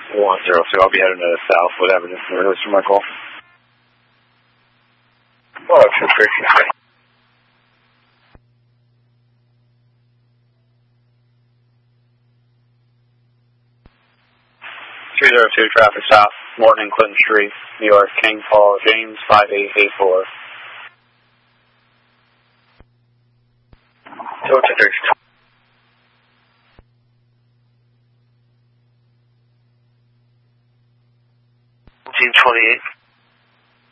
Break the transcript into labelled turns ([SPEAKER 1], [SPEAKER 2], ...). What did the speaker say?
[SPEAKER 1] I'll be heading to the south, whatever. This is my call.
[SPEAKER 2] Oh, 233.
[SPEAKER 1] 302 traffic south, Morton and Clinton Street, New York, King Paul, James 5884.
[SPEAKER 2] 223. 1928.